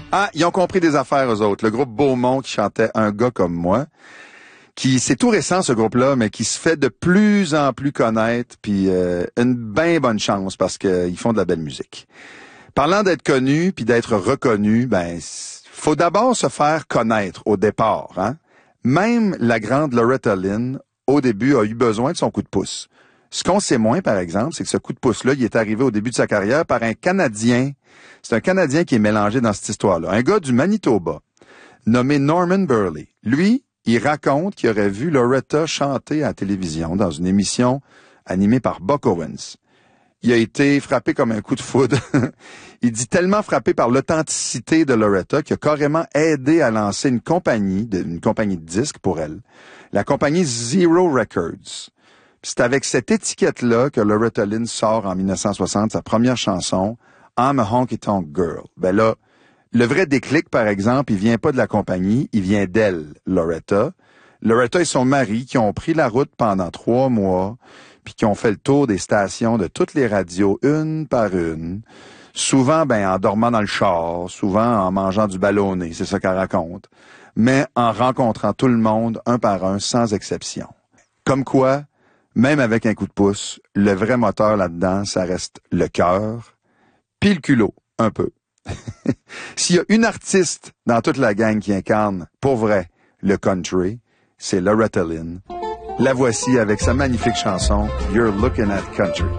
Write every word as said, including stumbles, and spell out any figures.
Ah, ils ont compris des affaires, eux autres. Le groupe Beaumont qui chantait Un gars comme moi, qui c'est tout récent ce groupe-là, mais qui se fait de plus en plus connaître, puis euh, une bien bonne chance parce qu'ils font de la belle musique. Parlant d'être connu puis d'être reconnu, ben faut d'abord se faire connaître au départ, hein. Même la grande Loretta Lynn, au début, a eu besoin de son coup de pouce. Ce qu'on sait moins, par exemple, c'est que ce coup de pouce-là, il est arrivé au début de sa carrière par un Canadien. C'est un Canadien qui est mélangé dans cette histoire-là. Un gars du Manitoba, nommé Norman Burley. Lui, il raconte qu'il aurait vu Loretta chanter à la télévision dans une émission animée par Buck Owens. Il a été frappé comme un coup de foudre. Il dit tellement frappé par l'authenticité de Loretta qu'il a carrément aidé à lancer une compagnie, de, une compagnie de disques pour elle. La compagnie Zero Records. C'est avec cette étiquette-là que Loretta Lynn sort en dix-neuf cent soixante sa première chanson, I'm a Honky Tonk Girl. Ben là, le vrai déclic, par exemple, il vient pas de la compagnie, il vient d'elle, Loretta. Loretta et son mari qui ont pris la route pendant trois mois, puis qui ont fait le tour des stations de toutes les radios, une par une. Souvent, ben, en dormant dans le char, souvent en mangeant du ballonné, c'est ça qu'elle raconte. Mais en rencontrant tout le monde, un par un, sans exception. Comme quoi, même avec un coup de pouce, le vrai moteur là-dedans, ça reste le cœur, puis le culot, un peu. S'il y a une artiste dans toute la gang qui incarne, pour vrai, le country, c'est Loretta Lynn. La voici avec sa magnifique chanson « You're Looking at Country ».